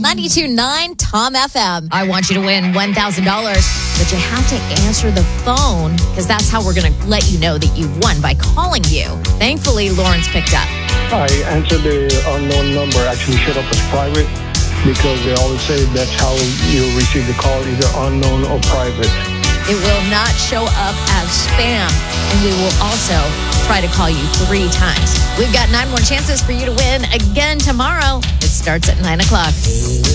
92.9 Tom FM. I want you to win $1,000, but you have to answer the phone because that's how we're going to let you know that you've won, by calling you. Thankfully, Lawrence picked up. I answered the unknown number. Actually showed up as private because they always say that's how you receive the call, either unknown or private. It will not show up as spam, and we will also try to call you 3 times. We've got 9 more chances for you to win again tomorrow. It starts at 9 o'clock.